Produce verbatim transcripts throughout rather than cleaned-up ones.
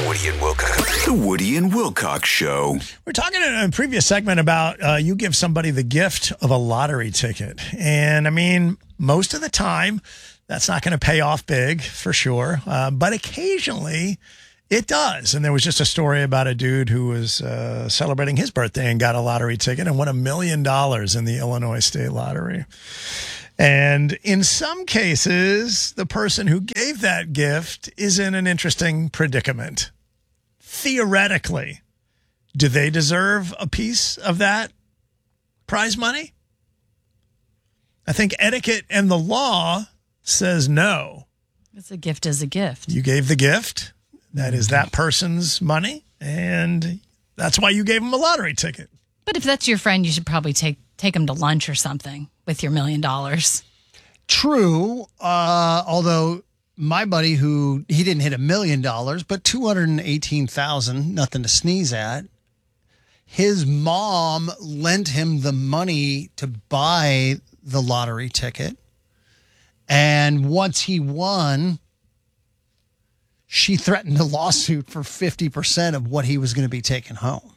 Woody and Wilcox. The Woody and Wilcox Show. We're talking in a previous segment about uh, you give somebody the gift of a lottery ticket. And I mean, most of the time, that's not going to pay off big for sure. Uh, but occasionally it does. And there was just a story about a dude who was uh, celebrating his birthday and got a lottery ticket and won a million dollars in the Illinois State Lottery. And in some cases, the person who gave that gift is in an interesting predicament. Theoretically, do they deserve a piece of that prize money? I think etiquette and the law says no. It's a gift is a gift. You gave the gift. That is that person's money, and that's why you gave them a lottery ticket. But if that's your friend, you should probably take take them to lunch or something with your million dollars. True. Uh, although my buddy who, he didn't hit a million dollars, but two hundred eighteen thousand, nothing to sneeze at. His mom lent him the money to buy the lottery ticket. And once he won, she threatened a lawsuit for fifty percent of what he was going to be taking home.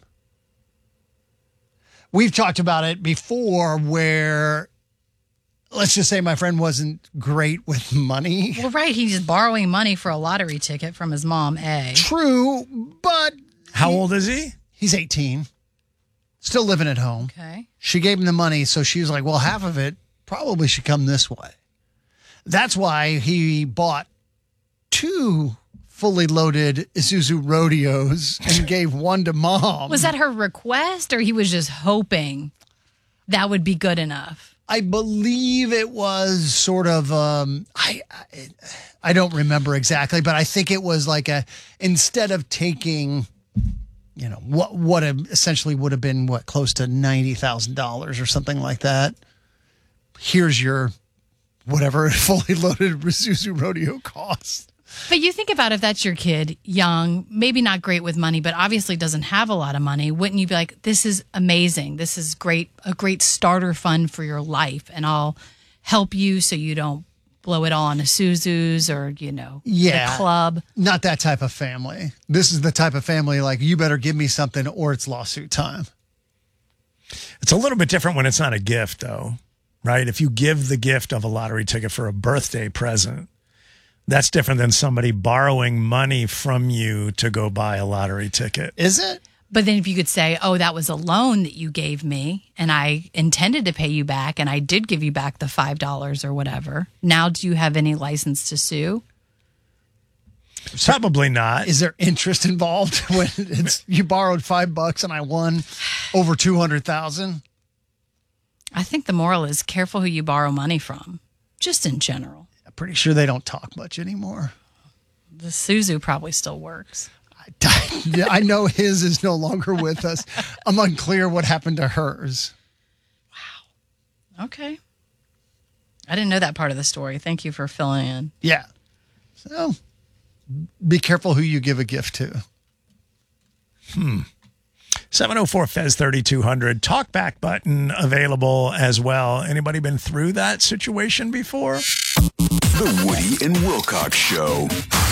We've talked about it before where, let's just say my friend wasn't great with money. Well, right. He's just borrowing money for a lottery ticket from his mom, A. True, but... How he, old is he? He's eighteen. Still living at home. Okay. She gave him the money, so she was like, well, half of it probably should come this way. That's why he bought two fully loaded Isuzu Rodeos and gave one to mom. Was that her request, or he was just hoping that would be good enough? I believe it was sort of, um, I, I I don't remember exactly, but I think it was like a, instead of taking, you know, what what essentially would have been, what, close to ninety thousand dollars or something like that. Here's your whatever fully loaded Isuzu Rodeo costs. But you think about if that's your kid, young, maybe not great with money, but obviously doesn't have a lot of money. Wouldn't you be like, this is amazing. This is great, a great starter fund for your life. And I'll help you so you don't blow it all on Isuzu's or, you know, yeah, the club. Not that type of family. This is the type of family like, you better give me something or it's lawsuit time. It's a little bit different when it's not a gift, though, right? If you give the gift of a lottery ticket for a birthday present, that's different than somebody borrowing money from you to go buy a lottery ticket. Is it? But then if you could say, oh, that was a loan that you gave me and I intended to pay you back and I did give you back the five dollars or whatever. Now, do you have any license to sue? Probably not. Is there interest involved when it's you borrowed five bucks and I won over two hundred thousand? I think the moral is careful who you borrow money from, just in general. I'm pretty sure they don't talk much anymore. The Suzu probably still works. I, I know his is no longer with us. I'm unclear what happened to hers. Wow. Okay. I didn't know that part of the story. Thank you for filling in. Yeah. So be careful who you give a gift to. Hmm. seven oh four Fez thirty-two hundred. Talkback button available as well. Anybody been through that situation before? The Woody and Wilcox Show.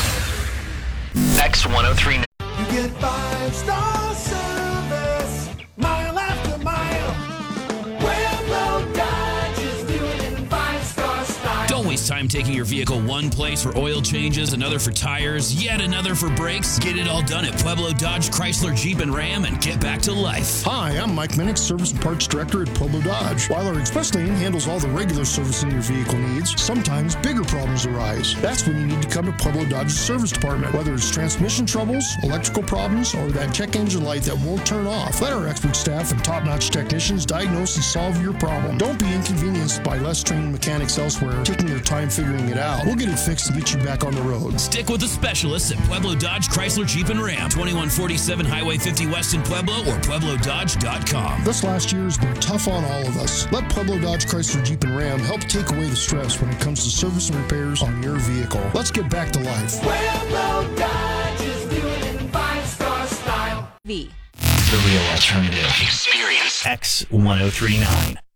X one oh three. You get five star service, mile after mile. Pueblo Dodge is doing it in five star style. Don't waste time taking your vehicle one place for oil changes, another for tires, yet another for brakes. Get it all done at Pueblo Dodge, Chrysler, Jeep, and Ram and get back to life. Hi, I'm Mike Minnick, Service and Parts Director at Pueblo Dodge. While our express lane handles all the regular servicing your vehicle needs, sometimes bigger problems arise. That's when you need to come to Pueblo Dodge's service department. Whether it's transmission troubles, electrical problems, or that check engine light that won't turn off, let our expert staff and top-notch technicians diagnose and solve your problem. Don't be inconvenienced by less trained mechanics elsewhere taking their time figuring it out. We'll get it fixed and get you back on the road. Stick with the specialists at Pueblo Dodge, Chrysler, Jeep, and Ram. twenty-one forty-seven Highway fifty West in Pueblo or Pueblo Dodge dot com. This last year has been tough on all of us. Let Pueblo Dodge, Chrysler, Jeep, and Ram help take away the stress when it comes to service and repairs on your vehicle. Let's get back to life. Pueblo Dodge is doing it in five star style. V. The real alternative. Experience. X one oh three nine.